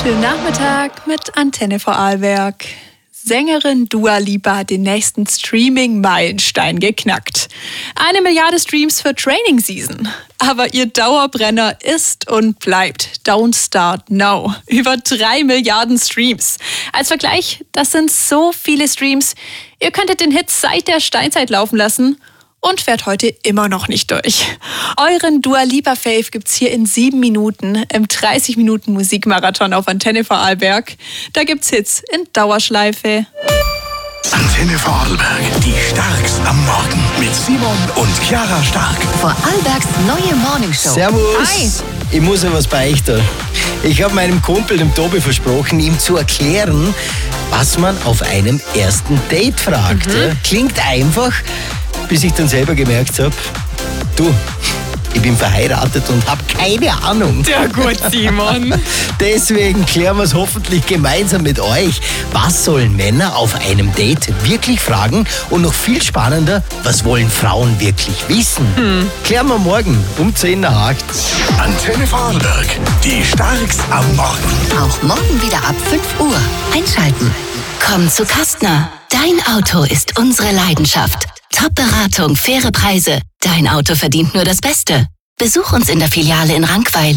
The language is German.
Guten Nachmittag mit Antenne Vorarlberg. Sängerin Dua Lipa hat den nächsten Streaming-Meilenstein geknackt. 1 Milliarde Streams für Training Season. Aber ihr Dauerbrenner ist und bleibt Don't Start Now. Über 3 Milliarden Streams. Als Vergleich, das sind so viele Streams. Ihr könntet den Hit seit der Steinzeit laufen lassen und fährt heute immer noch nicht durch. Euren Dua Lipa Fave gibt's hier in 7 Minuten im 30 Minuten Musikmarathon auf Antenne Vorarlberg. Da gibt's Hits in Dauerschleife. Antenne Vorarlberg, die Starks am Morgen mit Simon und Chiara Stark. Vorarlbergs neue Morningshow. Servus. Hi. Ich muss ja was beichten. Ich habe meinem Kumpel, dem Tobi, versprochen, ihm zu erklären, was man auf einem ersten Date fragt. Ja, klingt einfach, bis ich dann selber gemerkt habe, du, ich bin verheiratet und habe keine Ahnung. Ja gut, Simon. Deswegen klären wir es hoffentlich gemeinsam mit euch. Was sollen Männer auf einem Date wirklich fragen? Und noch viel spannender, was wollen Frauen wirklich wissen? Klären wir morgen um 10 nach 8. Antenne Vorarlberg, die Starks am Morgen. Auch morgen wieder ab 5 Uhr. Einschalten. Komm zu Kastner. Dein Auto ist unsere Leidenschaft. Top-Beratung, faire Preise. Dein Auto verdient nur das Beste. Besuch uns in der Filiale in Rankweil.